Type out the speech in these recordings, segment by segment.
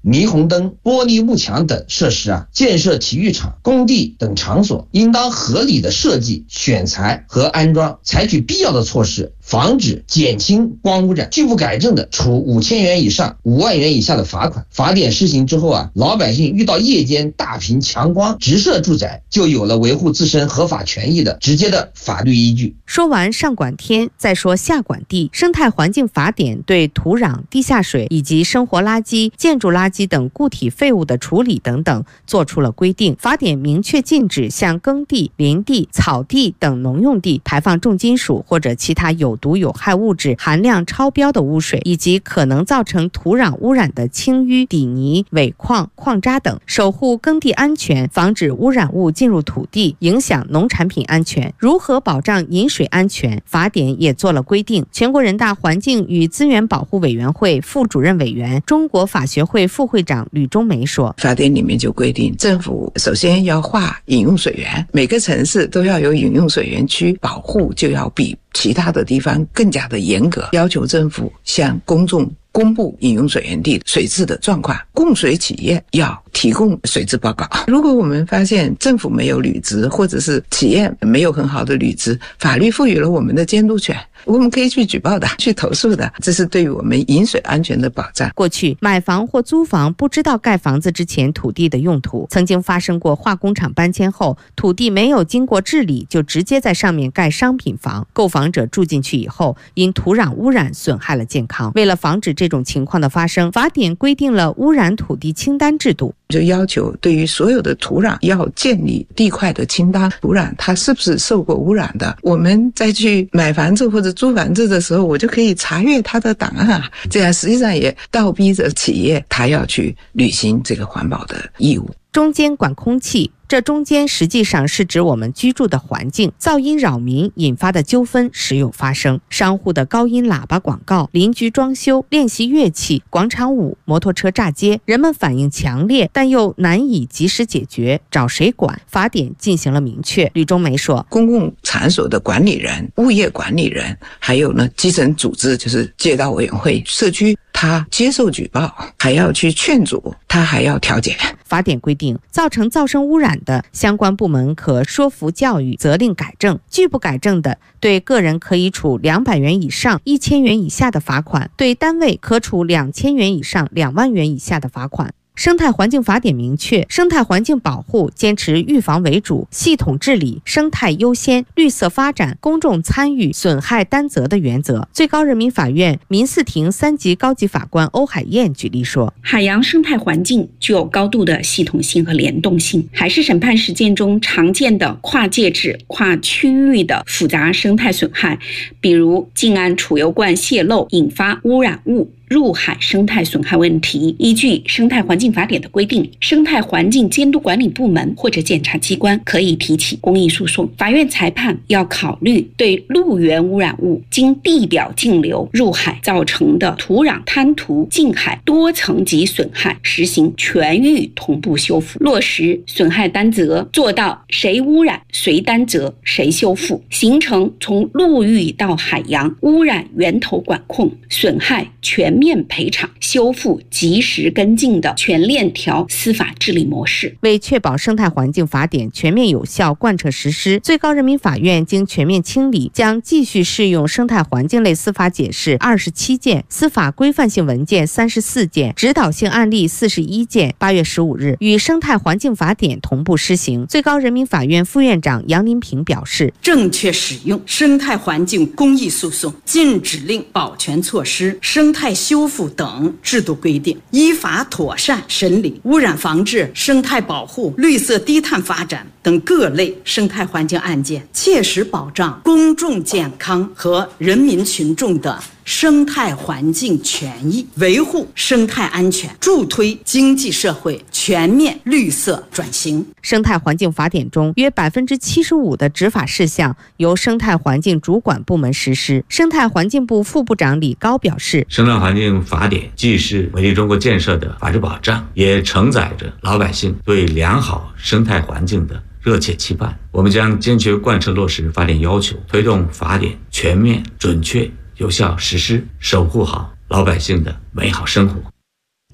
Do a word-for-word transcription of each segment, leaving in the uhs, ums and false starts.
霓虹灯、玻璃幕墙等设施啊，建设体育场、工地等场所，应当合理的设计、选材和安装，采取必要的措施，防止减轻光污染。拒不改正的，处五千元以上五万元以下的罚款。法典施行之后啊，老百姓遇到夜间大屏强光直射住宅，就有了维护自身合法权益的直接的法律依据。 说完上管天，再说下管地。生态环境法典对土壤、地下水以及生活垃圾、建筑垃圾等固体废物的处理等等做出了规定。法典明确禁止向耕地、林地、草地等农用地排放重金属或者其他有毒有害物质含量超标的污水，以及可能造成土壤污染的清淤、底泥、尾矿、矿渣等，守护耕地安全，防止污染物进入土地，影响农产品安全。如何保障饮水安全，法典也做了规定。全国人大环境与资源保护委员会副主任委员、中国法学会副会长吕中梅说， 法典里面就规定，政府首先要划饮用水源，每个城市都要有饮用水源区，保护就要比其他的地方更加的严格，要求政府向公众公布饮用水源地水质的状况，供水企业要提供水质报告。如果我们发现政府没有履职，或者是企业没有很好的履职，法律赋予了我们的监督权，我们可以去举报的，去投诉的，这是对于我们饮水安全的保障。 过去买房或租房不知道盖房子之前土地的用途，曾经发生过化工厂搬迁后，土地没有经过治理就直接在上面盖商品房，购房者住进去以后，因土壤污染损害了健康。为了防止这种情况的发生，法典规定了污染土地清单制度， 就要求对于所有的土壤要建立地块的清单，土壤它是不是受过污染的，我们再去买房子或者租房子的时候，我就可以查阅它的档案啊，这样实际上也倒逼着企业它要去履行这个环保的义务。 中间管空气，这中间实际上是指我们居住的环境，噪音扰民引发的纠纷时有发生。商户的高音喇叭广告、邻居装修、练习乐器、广场舞、摩托车炸街，人们反应强烈，但又难以及时解决，找谁管？法典进行了明确。吕中梅说， 公共场所的管理人、物业管理人，还有呢基层组织，就是街道委员会、社区，他接受举报，还要去劝阻，他还要调解。 法典规定，造成噪声污染的，相关部门可说服教育，责令改正；拒不改正的，对个人可以处两百元以上一千元以下的罚款，对单位可处两千元以上两万元以下的罚款。生态环境法典明确，生态环境保护坚持预防为主，系统治理，生态优先，绿色发展，公众参与，损害担责的原则。最高人民法院民事庭三级高级法官欧海燕举例说， 海洋生态环境具有高度的系统性和联动性，海事审判实践中常见的跨界质、跨区域的复杂生态损害，比如近岸储油罐泄漏引发污染物入海生态损害问题，依据生态环境法典的规定，生态环境监督管理部门或者检察机关可以提起公益诉讼。法院裁判要考虑对陆源污染物经地表径流入海造成的土壤滩涂、近海多层级损害，实行全域同步修复，落实损害担责，做到谁污染谁担责谁修复，形成从陆域到海洋污染源头管控、损害全面赔偿、修复及时跟进的全链条司法治理模式。 为确保生态环境法典全面有效贯彻实施，最高人民法院经全面清理，将继续适用生态环境类司法解释二十七件、司法规范性文件三十四件、指导性案例四十一件。八月十五日，与生态环境法典同步施行。最高人民法院副院长杨林平表示， 正确使用生态环境公益诉讼禁止令、保全措施、生态修复等制度规定，依法妥善审理污染防治、生态保护、绿色低碳发展等各类生态环境案件，切实保障公众健康和人民群众的生态环境权益，维护生态安全，助推经济社会全面绿色转型。 生态环境法典中约百分之七十五的执法事项由生态环境主管部门实施。生态环境部副部长李高表示， 生态环境法典既是美丽中国建设的法治保障，也承载着老百姓对良好生态环境的热切期盼。我们将坚决贯彻落实法典要求，推动法典全面、准确、有效实施，守护好老百姓的美好生活。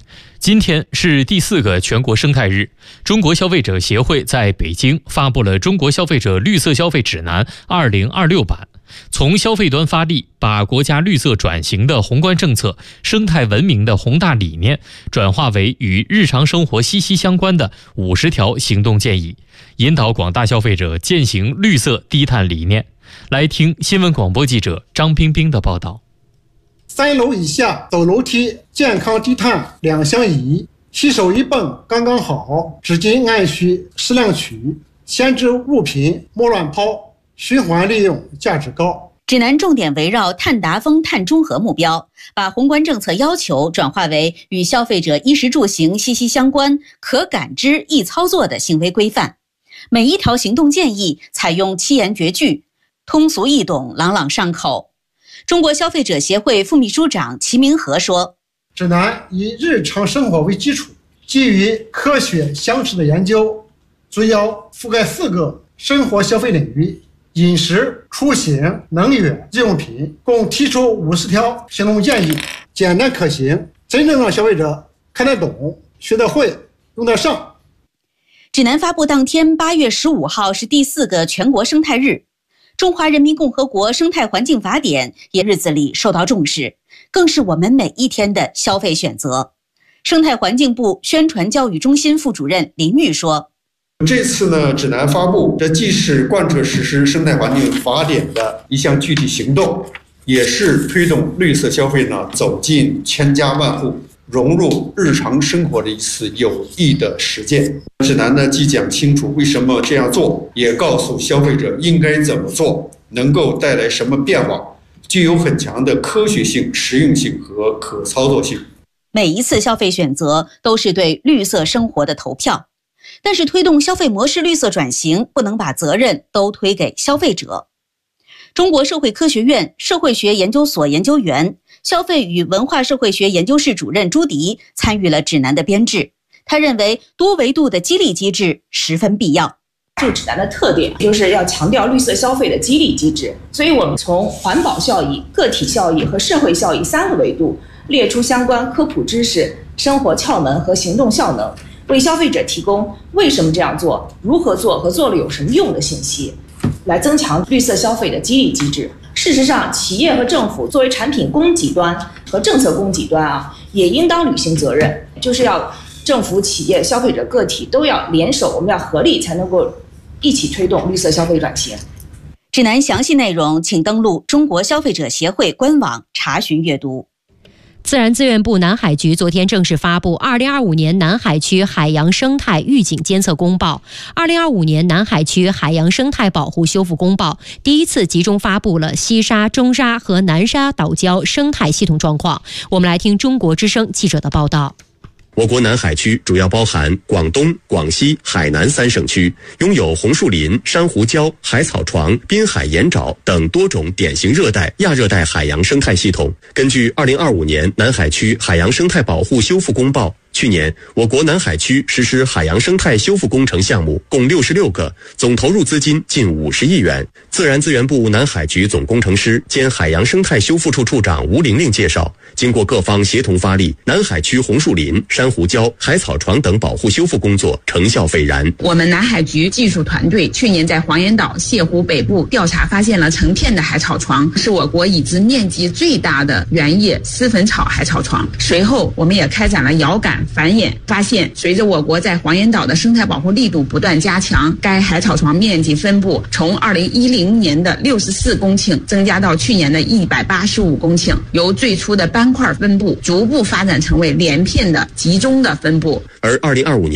今天是第四个全国生态日，中国消费者协会在北京发布了《中国消费者绿色消费指南二零二六版》，从消费端发力，把国家绿色转型的宏观政策、生态文明的宏大理念转化为与日常生活息息相关的五十条行动建议，引导广大消费者践行绿色低碳理念。来听新闻广播记者张冰冰的报道。 三楼以下走楼梯，健康低碳两相宜，洗手一泵刚刚好，纸巾按需适量取，闲置物品莫乱抛，循环利用价值高。 指南重点围绕碳达峰、碳中和目标，把宏观政策要求转化为与消费者衣食住行息息相关、可感知、易操作的行为规范。每一条行动建议采用七言绝句，通俗易懂，朗朗上口。中国消费者协会副秘书长齐明和说， 指南以日常生活为基础，基于科学详实的研究，主要覆盖四个生活消费领域：饮食、出行、能源、日用品，共提出五十条行动建议，简单可行，真正让消费者看得懂、学得会、用得上。 指南发布当天八月十五号是第四个全国生态日，中华人民共和国生态环境法典也日子里受到重视，更是我们每一天的消费选择。生态环境部宣传教育中心副主任林玉说， 这次呢，指南发布，这既是贯彻实施生态环境法典的一项具体行动，也是推动绿色消费呢走进千家万户，融入日常生活的一次有益的实践。指南呢既讲清楚为什么这样做，也告诉消费者应该怎么做，能够带来什么变化，具有很强的科学性、实用性和可操作性。 每一次消费选择都是对绿色生活的投票，但是推动消费模式绿色转型，不能把责任都推给消费者。中国社会科学院社会学研究所研究员、消费与文化社会学研究室主任朱迪参与了指南的编制。他认为多维度的激励机制十分必要。 这个指南的特点就是要强调绿色消费的激励机制，所以我们从环保效益、个体效益和社会效益三个维度列出相关科普知识、生活窍门和行动效能，为消费者提供为什么这样做、如何做和做了有什么用的信息，来增强绿色消费的激励机制。事实上，企业和政府作为产品供给端和政策供给端啊，也应当履行责任，就是要政府、企业、消费者个体都要联手，我们要合力才能够一起推动绿色消费转型。 指南详细内容请登录中国消费者协会官网查询阅读。 自然资源部南海局昨天正式发布《二零二五年南海区海洋生态预警监测公报》、《二零二五年南海区海洋生态保护修复公报》，第一次集中发布了西沙、中沙和南沙岛礁生态系统状况。我们来听中国之声记者的报道。 我国南海区主要包含广东、广西、海南三省区，拥有红树林、珊瑚礁、海草床、滨海盐沼等多种典型热带、亚热带海洋生态系统。根据二零二五年南海区海洋生态保护修复公报，去年我国南海区实施海洋生态修复工程项目共六十六个，总投入资金近五十亿元。自然资源部南海局总工程师兼海洋生态修复处处长吴玲玲介绍，经过各方协同发力，南海区红树林、珊瑚礁、海草床等保护修复工作成效斐然。 我们南海局技术团队去年在黄岩岛、泻湖北部调查，发现了成片的海草床，是我国已知面积最大的原叶丝粉草海草床。随后我们也开展了遥感繁衍，发现随着我国在黄岩岛的生态保护力度不断加强，该海草床面积分布从二零一零年的六十四公顷增加到去年的一百八十五公顷，由最初的斑块分布逐步发展成为连片的集中的分布。 而二零二五年